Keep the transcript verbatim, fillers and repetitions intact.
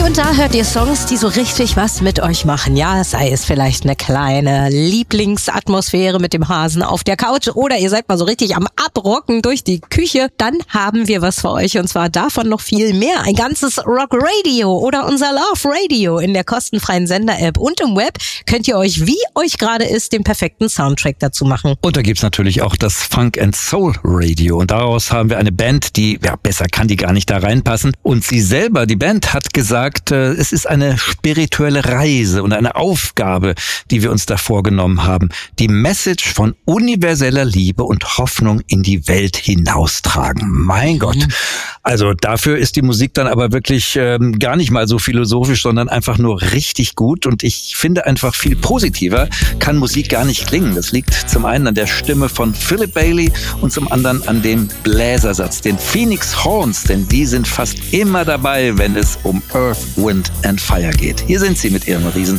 Und da hört ihr Songs, die so richtig was mit euch machen. Ja, sei es vielleicht eine kleine Lieblingsatmosphäre mit dem Hasen auf der Couch oder ihr seid mal so richtig am Abrocken durch die Küche. Dann haben wir was für euch und zwar davon noch viel mehr. Ein ganzes Rock Radio oder unser Love Radio in der kostenfreien Sender-App und im Web könnt ihr euch, wie euch gerade ist, den perfekten Soundtrack dazu machen. Und da gibt's natürlich auch das Funk and Soul Radio und daraus haben wir eine Band, die, ja, besser kann die gar nicht da reinpassen. Und sie selber, die Band, hat gesagt, äh, es ist eine spirituelle Reise und eine Aufgabe, die wir uns da vorgenommen haben. Die Message von universeller Liebe und Hoffnung in die Welt hinaustragen. Mein Gott. Mhm. Also dafür ist die Musik dann aber wirklich ähm, gar nicht mal so philosophisch, sondern einfach nur richtig gut. Und ich finde einfach viel positiver kann Musik gar nicht klingen. Das liegt zum einen an der Stimme von Philip Bailey und zum anderen an dem Bläsersatz, den Phoenix Horns, denn die sind fast immer dabei, wenn es um Earth, Wind and Fire geht. Hier sind sie mit ihrem riesen